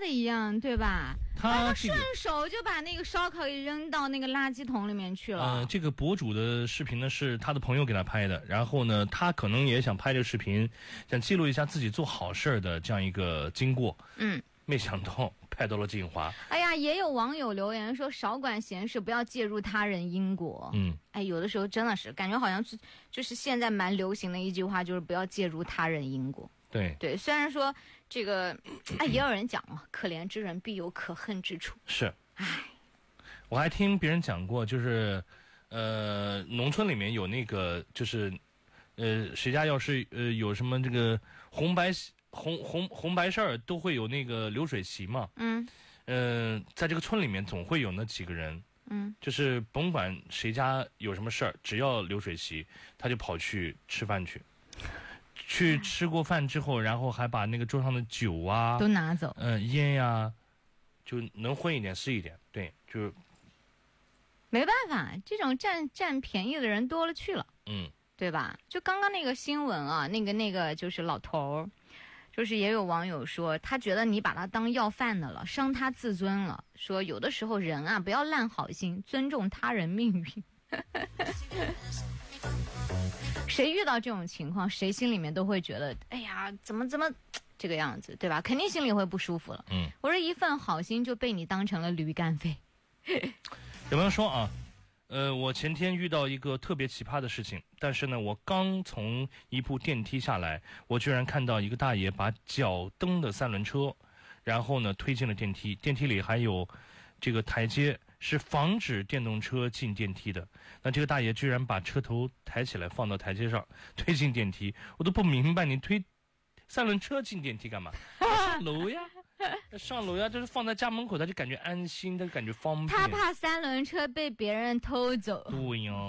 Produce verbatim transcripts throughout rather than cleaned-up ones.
一样，对吧？ 他、 这个、顺手就把那个烧烤给扔到那个垃圾桶里面去了。 呃，这个博主的视频呢是他的朋友给他拍的，然后呢，他可能也想拍这个视频，想记录一下自己做好事的这样一个经过。 嗯。 没想到拍到了静华。 哎呀，也有网友留言说少管闲事，不要介入他人因果。 嗯， 哎，有的时候真的是感觉好像是就是现在蛮流行的一句话，就是不要介入他人因果。 对对，虽然说这个，哎，也有人讲了，可怜之人必有可恨之处。 是， 哎， 我还听别人讲过，就是呃，农村里面有那个就是呃，谁家要是呃有什么这个红白。红红红白事儿都会有那个流水席嘛， 嗯， 呃，在这个村里面总会有那几个人， 嗯， 就是甭管谁家有什么事儿，只要流水席，他就跑去吃饭去，去吃过饭之后，然后还把那个桌上的酒啊都拿走， 嗯、呃，烟呀、啊，就能混一点是一点，对，就没办法，这种占占便宜的人多了去了， 嗯， 对吧？就刚刚那个新闻啊，那个那个就是老头儿。就是也有网友说，他觉得你把他当要饭的了，伤他自尊了。说有的时候人啊，不要烂好心，尊重他人命运。谁遇到这种情况，谁心里面都会觉得，哎呀，怎么怎么这个样子，对吧？肯定心里会不舒服了。 嗯， 我说一份好心就被你当成了驴肝肺。 有朋友说啊？呃，我前天遇到一个特别奇葩的事情，但是呢，我刚从一部电梯下来，我居然看到一个大爷把脚蹬的三轮车，然后呢推进了电梯，电梯里还有这个台阶，是防止电动车进电梯的。那这个大爷居然把车头抬起来放到台阶上，推进电梯，我都不明白你推三轮车进电梯干嘛？上楼呀。上楼呀，就是放在家门口，他就感觉安心，他就感觉方便。 他怕三轮车被别人偷走。 对呀，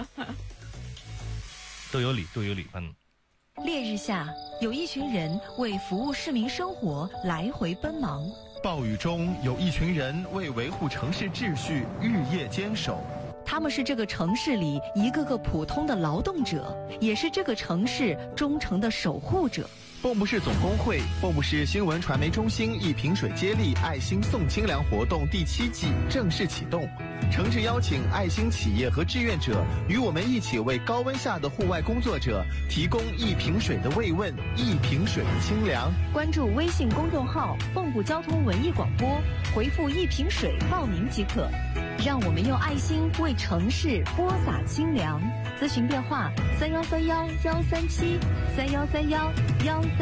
都有理，都有理。嗯。 烈日下，有一群人为服务市民生活来回奔忙； 暴雨中，有一群人为维护城市秩序日夜坚守。 他们是这个城市里一个个普通的劳动者，也是这个城市忠诚的守护者。 蚌埠市总工会、蚌埠市新闻传媒中心一瓶水接力爱心送清凉活动第七季正式启动，诚挚邀请爱心企业和志愿者与我们一起为高温下的户外工作者提供一瓶水的慰问，一瓶水的清凉。 关注微信公众号蚌埠交通文艺广播，回复一瓶水报名即可。让我们用爱心为城市播撒清凉。咨询电话：三幺三幺幺三七三幺三幺幺三。